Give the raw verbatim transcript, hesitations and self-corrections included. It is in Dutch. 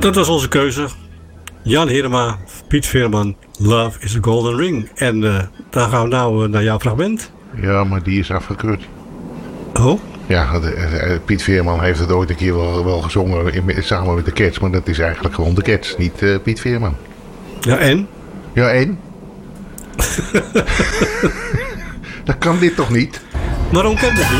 Dat was onze keuze. Jan Herema, Piet Veerman, Love is a Golden Ring. En uh, daar gaan we nou uh, naar jouw fragment. Ja, maar die is afgekeurd. Oh? Ja, de, de, Piet Veerman heeft het ooit een keer wel, wel gezongen in, samen met de Cats. Maar dat is eigenlijk gewoon de Cats, niet uh, Piet Veerman. Ja, en? Ja, en? Dat kan dit toch niet? Waarom kan dat niet?